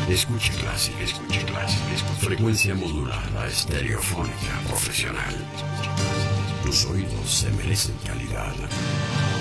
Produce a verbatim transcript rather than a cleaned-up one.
Escuche clásica, escuche clásica, escuche frecuencia modulada, estereofónica, profesional. Tus oídos se merecen calidad.